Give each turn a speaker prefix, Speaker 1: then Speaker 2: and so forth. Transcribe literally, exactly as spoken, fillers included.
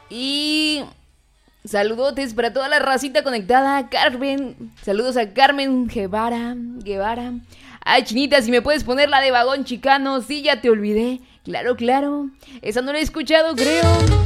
Speaker 1: Y saludotes para toda la racita conectada. Carmen, saludos a Carmen Guevara, Guevara. Ay, Chinita, si me puedes poner la de Vagón Chicano. Sí, ya te olvidé. Claro, claro. Esa no la he escuchado, creo.